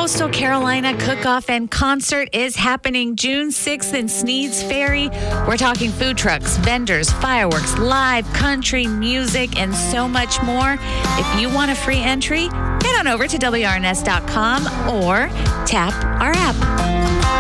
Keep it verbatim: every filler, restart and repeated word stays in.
Coastal Carolina Cook-Off and Concert is happening June sixth in Sneads Ferry. We're talking food trucks, vendors, fireworks, live country music, and so much more. If you want a free entry, head on over to W R N S dot com or tap our app.